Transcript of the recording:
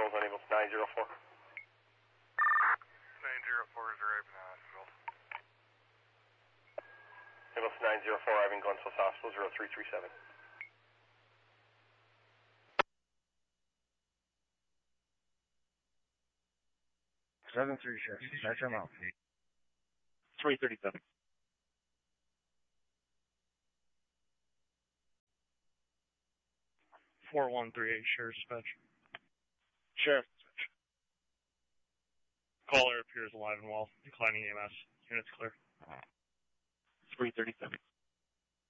Charles on Amos 904. 904 is arriving at hospital. Amos 904 arriving Glenville Hospital 0337. 7-3 shift. Match him out. 337. 4138 Sheriff Dispatch. Sheriff Dispatch. Caller appears alive and well. Declining EMS. Units clear. 337.